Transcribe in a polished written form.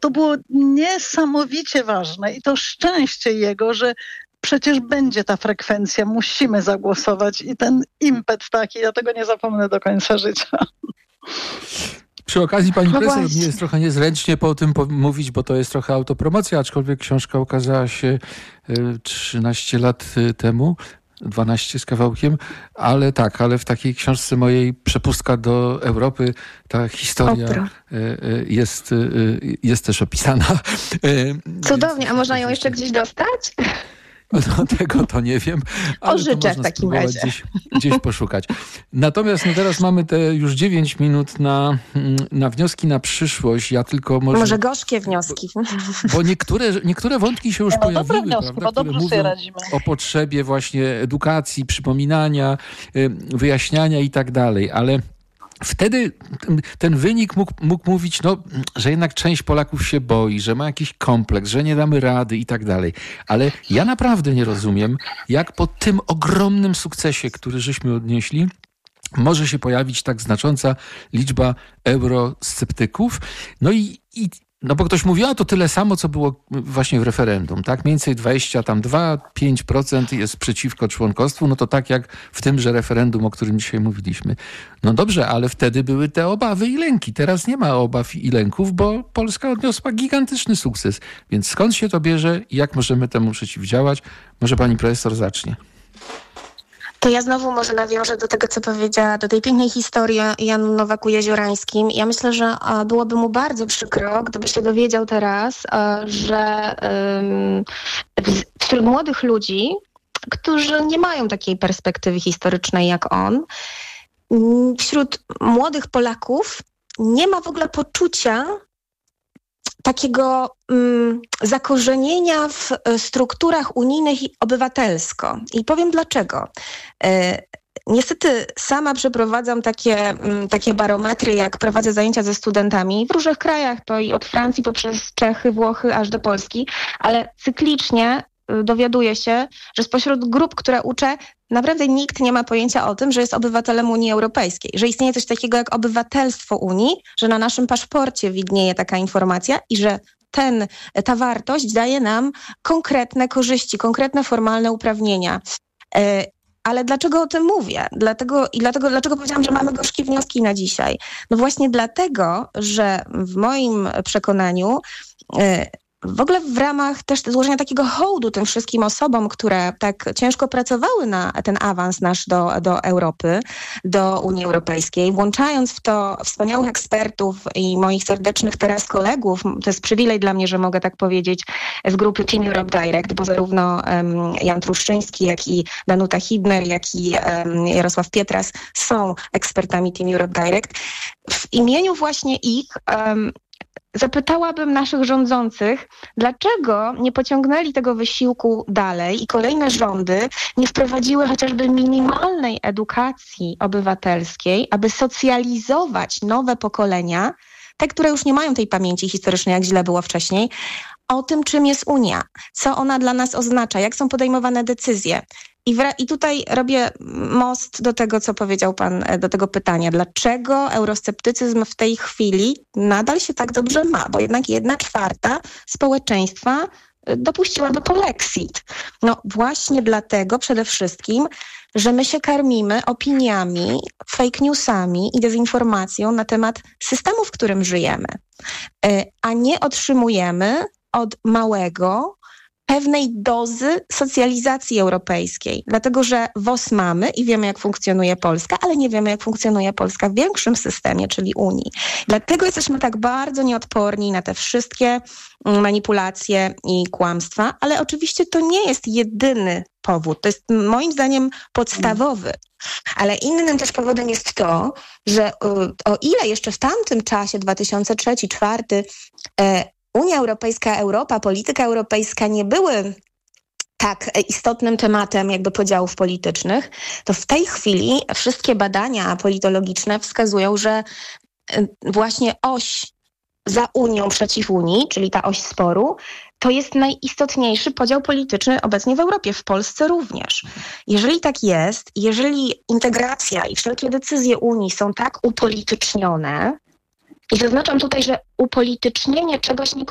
to było niesamowicie ważne i to szczęście jego, że przecież będzie ta frekwencja, musimy zagłosować i ten impet taki, ja tego nie zapomnę do końca życia. Przy okazji pani profesor, mnie jest trochę niezręcznie po tym mówić, bo to jest trochę autopromocja, aczkolwiek książka ukazała się 13 lat temu, 12 z kawałkiem, ale w takiej książce mojej Przepustka do Europy ta historia jest też opisana. Cudownie, a można ją jeszcze gdzieś dostać? No, tego to nie wiem, ale pożyczę w takim razie. Gdzieś poszukać. Natomiast teraz mamy te już 9 minut na wnioski na przyszłość. Ja tylko może gorzkie wnioski. Bo niektóre wątki się już pojawiły, wnioski, prawda, które mówią o potrzebie właśnie edukacji, przypominania, wyjaśniania i tak dalej, ale wtedy ten wynik mógł mówić, że jednak część Polaków się boi, że ma jakiś kompleks, że nie damy rady i tak dalej. Ale ja naprawdę nie rozumiem, jak po tym ogromnym sukcesie, który żeśmy odnieśli, może się pojawić tak znacząca liczba eurosceptyków. No bo ktoś mówi, to tyle samo, co było właśnie w referendum, tak? Mniej więcej 22-5% jest przeciwko członkostwu, no to tak jak w tymże referendum, o którym dzisiaj mówiliśmy. No dobrze, ale wtedy były te obawy i lęki. Teraz nie ma obaw i lęków, bo Polska odniosła gigantyczny sukces. Więc skąd się to bierze i jak możemy temu przeciwdziałać? Może pani profesor zacznie. To ja znowu może nawiążę do tego, co powiedziała, do tej pięknej historii o Janu Nowaku-Jeziorańskim. Ja myślę, że byłoby mu bardzo przykro, gdyby się dowiedział teraz, że wśród młodych ludzi, którzy nie mają takiej perspektywy historycznej jak on, wśród młodych Polaków nie ma w ogóle poczucia takiego zakorzenienia w strukturach unijnych i obywatelsko. I powiem dlaczego. Niestety sama przeprowadzam takie barometry, jak prowadzę zajęcia ze studentami w różnych krajach, to i od Francji poprzez Czechy, Włochy, aż do Polski, ale cyklicznie dowiaduję się, że spośród grup, które uczę, naprawdę nikt nie ma pojęcia o tym, że jest obywatelem Unii Europejskiej, że istnieje coś takiego jak obywatelstwo Unii, że na naszym paszporcie widnieje taka informacja i że ta wartość daje nam konkretne korzyści, konkretne formalne uprawnienia. Ale dlaczego o tym mówię? Dlaczego powiedziałam, że mamy gorzkie wnioski na dzisiaj? No właśnie dlatego, że w moim przekonaniu w ogóle w ramach też złożenia takiego hołdu tym wszystkim osobom, które tak ciężko pracowały na ten awans nasz do Europy, do Unii Europejskiej, włączając w to wspaniałych ekspertów i moich serdecznych teraz kolegów, to jest przywilej dla mnie, że mogę tak powiedzieć, z grupy Team Europe Direct, bo zarówno Jan Truszczyński, jak i Danuta Hibner, jak i Jarosław Pietras są ekspertami Team Europe Direct. W imieniu właśnie ich zapytałabym naszych rządzących, dlaczego nie pociągnęli tego wysiłku dalej i kolejne rządy nie wprowadziły chociażby minimalnej edukacji obywatelskiej, aby socjalizować nowe pokolenia, te, które już nie mają tej pamięci historycznej, jak źle było wcześniej, o tym, czym jest Unia, co ona dla nas oznacza, jak są podejmowane decyzje. I tutaj robię most do tego, co powiedział pan, do tego pytania. Dlaczego eurosceptycyzm w tej chwili nadal się tak dobrze ma? Bo jednak 1/4 społeczeństwa dopuściłaby polexit. No właśnie dlatego przede wszystkim, że my się karmimy opiniami, fake newsami i dezinformacją na temat systemu, w którym żyjemy, a nie otrzymujemy od małego pewnej dozy socjalizacji europejskiej, dlatego że WOS mamy i wiemy, jak funkcjonuje Polska, ale nie wiemy, jak funkcjonuje Polska w większym systemie, czyli Unii. Dlatego jesteśmy tak bardzo nieodporni na te wszystkie manipulacje i kłamstwa, ale oczywiście to nie jest jedyny powód. To jest moim zdaniem podstawowy. Ale innym też powodem jest to, że o ile jeszcze w tamtym czasie, 2003-2004, Unia Europejska, Europa, polityka europejska nie były tak istotnym tematem jakby podziałów politycznych, to w tej chwili wszystkie badania politologiczne wskazują, że właśnie oś za Unią przeciw Unii, czyli ta oś sporu, to jest najistotniejszy podział polityczny obecnie w Europie, w Polsce również. Jeżeli tak jest, jeżeli integracja i wszelkie decyzje Unii są tak upolitycznione, i zaznaczam tutaj, że upolitycznienie czegoś nie